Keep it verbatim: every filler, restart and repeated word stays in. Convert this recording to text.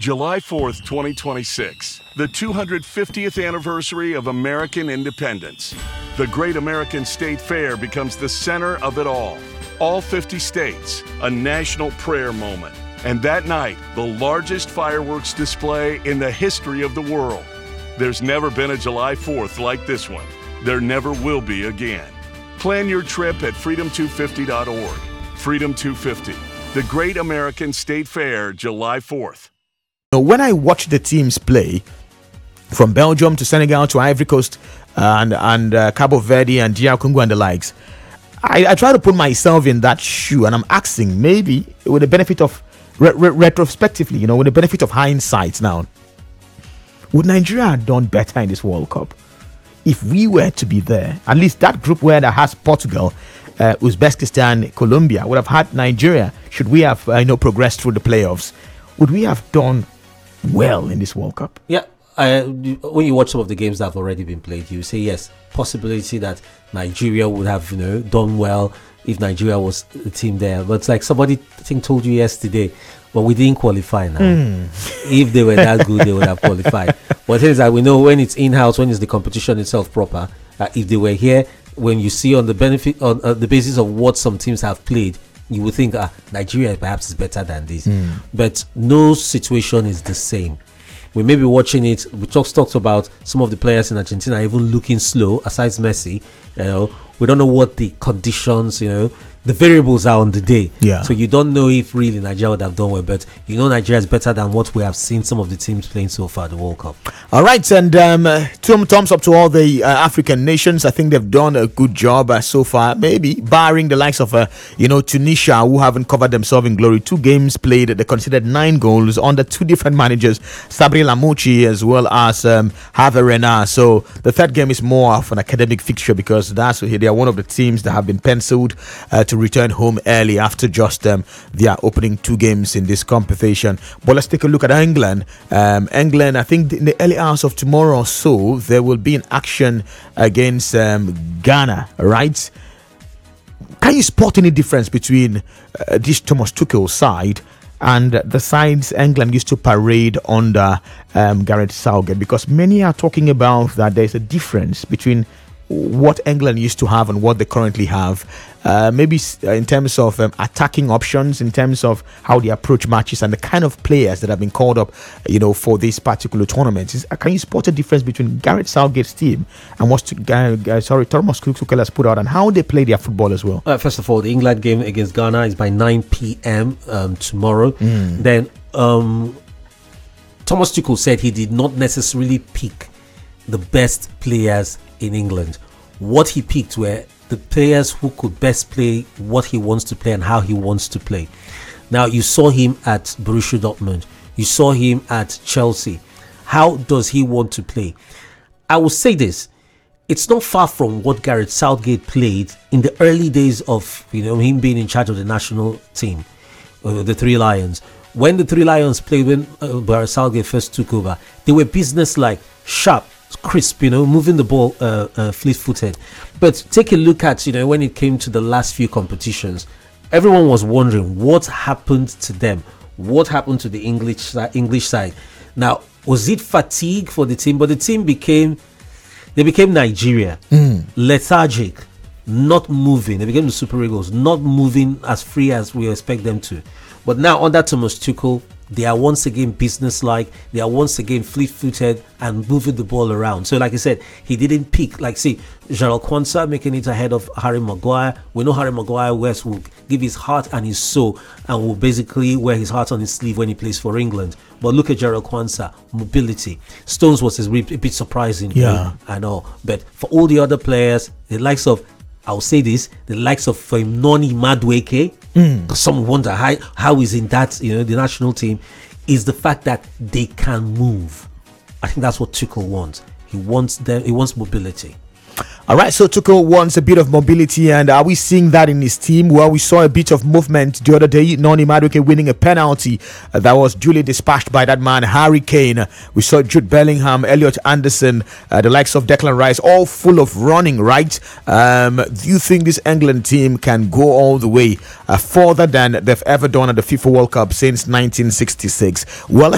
July fourth, twenty twenty-six, the two hundred fiftieth anniversary of American independence. The Great American State Fair becomes the center of it all. All fifty states, a national prayer moment. And that night, the largest fireworks display in the history of the world. There's never been a July fourth like this one. There never will be again. Plan your trip at freedom two fifty dot org. Freedom two fifty, the Great American State Fair, July fourth. When I watch the teams play, from Belgium to Senegal to Ivory Coast and and uh, Cabo Verde and D R Congo and the likes, I, I try to put myself in that shoe, and I'm asking, maybe with the benefit of re- re- retrospectively, you know, with the benefit of hindsight now, would Nigeria have done better in this World Cup if we were to be there? At least that group where that has Portugal, uh, Uzbekistan, Colombia would have had Nigeria. Should we have uh, you know progressed through the playoffs? Would we have done well in this World Cup? Yeah, uh, when you watch some of the games that have already been played, you say yes, possibility that Nigeria would have, you know, done well if Nigeria was the team there. But it's like somebody I think told you yesterday, well, we didn't qualify now. Mm. If they were that good, they would have qualified. But the thing is that we know when it's in-house, when it's the competition itself proper, uh, if they were here, when you see on the benefit on uh, the basis of what some teams have played, you would think ah, Nigeria perhaps is better than this. Mm. But no situation is the same. We may be watching it. We just talked about some of the players in Argentina even looking slow, aside Messi. You know, we don't know what the conditions, you know, the variables are on the day. Yeah. So you don't know if really Nigeria would have done well, but you know Nigeria is better than what we have seen some of the teams playing so far the World Cup. All right, and um, uh, two thumbs up to all the uh, African nations. I think they've done a good job uh, so far, maybe barring the likes of, uh, you know, Tunisia, who haven't covered themselves in glory. Two games played, they considered nine goals under two different managers, Sabri Lamouchi as well as um, Hervé Renard. So the third game is more of an academic fixture because that's they are one of the teams that have been penciled uh, to return home early after just um, their opening two games in this competition. But let's take a look at England. Um, England, I think in the early hours of tomorrow or so, there will be an action against um, Ghana, right? Can you spot any difference between uh, this Thomas Tuchel side and the sides England used to parade under um, Gareth Southgate? Because many are talking about that there's a difference between what England used to have and what they currently have. Uh, maybe in terms of um, attacking options, in terms of how they approach matches and the kind of players that have been called up, you know, for this particular tournament. Is, can you spot a difference between Gareth Southgate's team and what uh, uh, sorry, Thomas Tuchel has put out and how they play their football as well? Uh, first of all, the England game against Ghana is by nine p.m. Um, tomorrow. Mm. Then um, Thomas Tuchel said he did not necessarily pick the best players in England. What he picked were the players who could best play what he wants to play and how he wants to play. Now, you saw him at Borussia Dortmund. You saw him at Chelsea. How does he want to play? I will say this. It's not far from what Gareth Southgate played in the early days of, you know, him being in charge of the national team, uh, the Three Lions. When the Three Lions played, when uh, Gareth Southgate first took over, they were business-like, sharp, crisp, you know, moving the ball uh, uh, fleet-footed. But take a look at, you know, when it came to the last few competitions, everyone was wondering what happened to them. What happened to the English English side? Now, was it fatigue for the team? But the team became, they became Nigeria, mm. lethargic, not moving. They became the Super Eagles, not moving as free as we expect them to. But now under Thomas Tuchel, they are once again business-like. They are once again fleet-footed and moving the ball around. So, like I said, he didn't pick. Like, see, Gerald Kwanzaa making it ahead of Harry Maguire. We know Harry Maguire West will give his heart and his soul and will basically wear his heart on his sleeve when he plays for England. But look at Gerald Kwanzaa, mobility. Stones was a bit surprising. Yeah, I know. But for all the other players, the likes of, I'll say this, the likes of Noni Madueke, mm. some wonder how, how is in that, you know, the national team, is the fact that they can move. I think that's what Tuchel wants. He wants them, he wants mobility. All right, so Tuchel wants a bit of mobility, and are we seeing that in his team? Well, we saw a bit of movement the other day. Noni Madueke winning a penalty uh, that was duly dispatched by that man, Harry Kane. We saw Jude Bellingham, Elliot Anderson, uh, the likes of Declan Rice, all full of running, right? Um, do you think this England team can go all the way uh, further than they've ever done at the FIFA World Cup since nineteen sixty-six? Well,